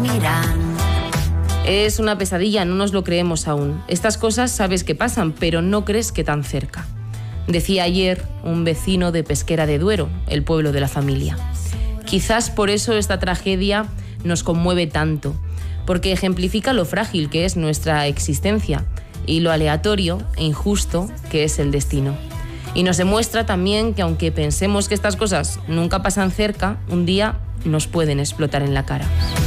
morirán. Es una pesadilla, no nos lo creemos aún. Estas cosas sabes que pasan, pero no crees que tan cerca. Decía ayer un vecino de Pesquera de Duero, el pueblo de la familia. Quizás por eso esta tragedia nos conmueve tanto, porque ejemplifica lo frágil que es nuestra existencia y lo aleatorio e injusto que es el destino. Y nos demuestra también que aunque pensemos que estas cosas nunca pasan cerca, un día nos pueden explotar en la cara.